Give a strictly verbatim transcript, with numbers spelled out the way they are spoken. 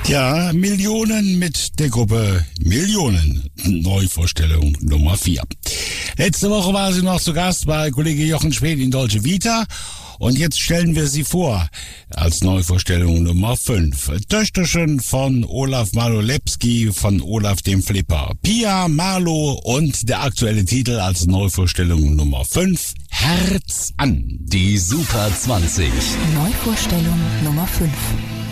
Ja, Millionen mit der Gruppe Millionen. Neuvorstellung Nummer vier. Letzte Woche war sie noch zu Gast bei Kollege Jochen Schwed in Dolce Vita. Und jetzt stellen wir sie vor als Neuvorstellung Nummer fünf. Töchterchen von Olaf Malolewski, von Olaf dem Flipper. Pia, Marlo und der aktuelle Titel als Neuvorstellung Nummer fünf. Herz an. Die Super zwanzig. Neuvorstellung Nummer fünf.